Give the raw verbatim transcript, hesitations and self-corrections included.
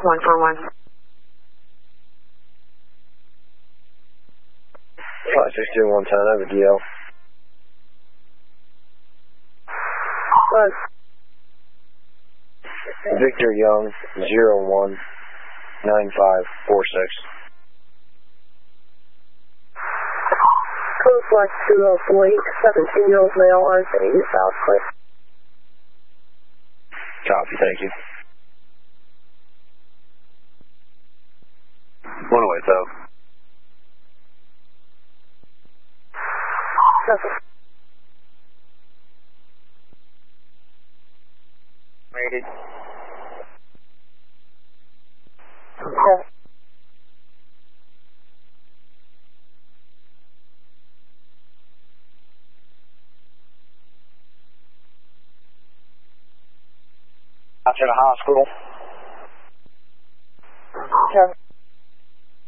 one four one. five six two one ten, over D L. Close. Victor Young, zero one nine five four six. Code flight two oh four eight, seventeen year old male on City South Cliff. Copy, thank you. One away, though. Rated. Okay. Out to the hospital. Okay.